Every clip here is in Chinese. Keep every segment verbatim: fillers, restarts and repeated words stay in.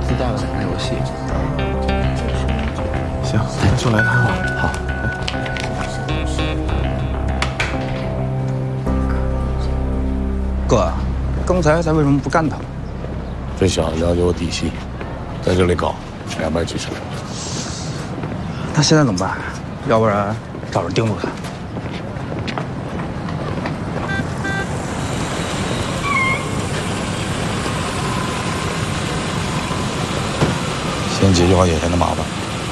自带了打游戏。 行，那就来他吧。 好。哥，刚才咱为什么不干他？ 这小子了解我底细，在这里搞，两败俱伤。 那现在怎么办？要不然找人盯住他。 先解决好眼前的麻烦。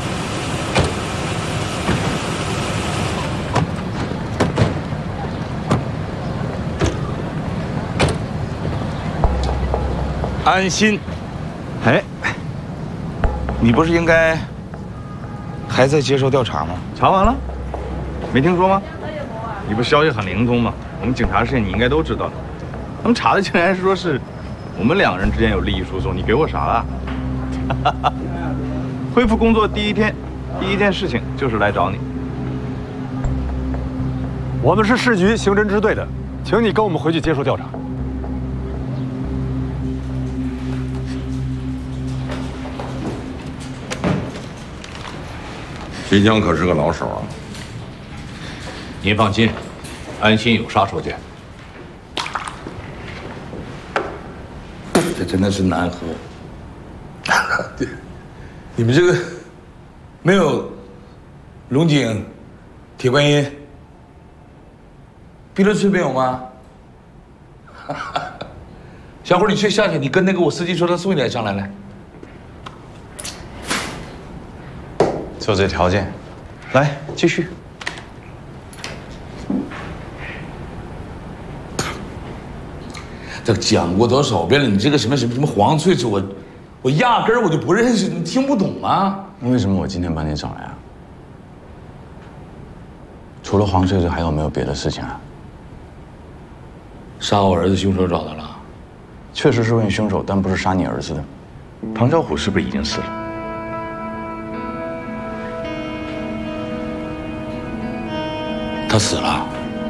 安心。哎，你不是应该还在接受调查吗？ 查完了，没听说吗？你不消息很灵通吗？我们警察事情你应该都知道的。他们查的竟然是说是我们两个人之间有利益输送，你给我啥了？恢复工作第一天，第一件事情就是来找你。 我们是市局刑侦支队的，请你跟我们回去接受调查。 秦江可是个老手啊。 您放心，安心有杀手锏。 这真的是难喝。你们这个没有龙井、铁观音、碧螺春没有吗？小伙，你去下去，你跟那个我司机说，他送一点上来来。 就这条件，来继续。 这讲过多少遍了？你这个什么什么什么黄翠翠，我我压根儿我就不认识，你听不懂啊？ 那为什么我今天把你找来啊？除了黄翠翠，还有没有别的事情啊？ 杀我儿子凶手找到了？ 确实是问凶手，但不是杀你儿子的。 唐小虎是不是已经死了？ 他死了。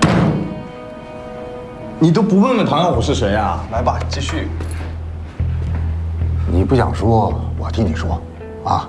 你都不问问唐小虎是谁啊？来吧，继续。 你不想说，我替你说，啊。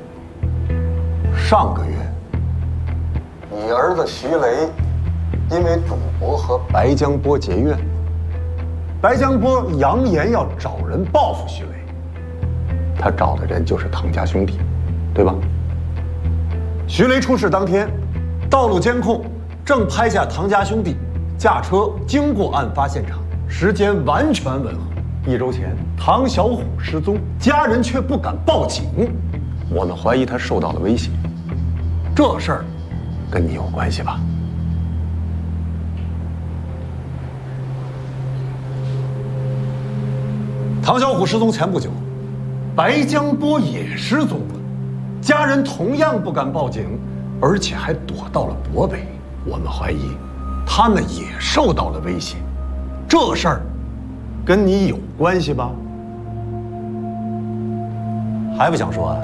上个月，你儿子徐雷因为赌博和白江波结怨，白江波扬言要找人报复徐雷，他找的人就是唐家兄弟，对吧？徐雷出事当天，道路监控正拍下唐家兄弟驾车经过案发现场，时间完全吻合。一周前，唐小虎失踪，家人却不敢报警，我们怀疑他受到了威胁。这事儿跟你有关系吧？唐小虎失踪前不久，白江波也失踪了，家人同样不敢报警，而且还躲到了渤北。我们怀疑，他们也受到了威胁。这事儿跟你有关系吧？还不想说啊？